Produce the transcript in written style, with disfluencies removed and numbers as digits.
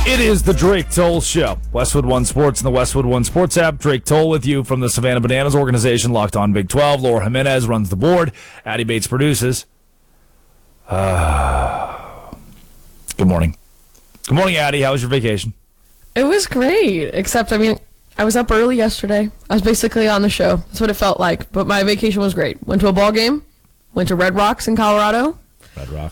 It is the Drake Toll Show. Westwood One Sports and the Westwood One Sports app. Drake Toll with you from the Savannah Bananas organization, Locked On Big 12. Laura Jimenez runs the board. Addie Bates produces. Good morning. Good morning, Addie. How was your vacation? It was great, except, I was up early yesterday. I was basically on the show. That's what it felt like. But my vacation was great. Went to a ball game. Went to Red Rocks in Colorado. Red Rocks.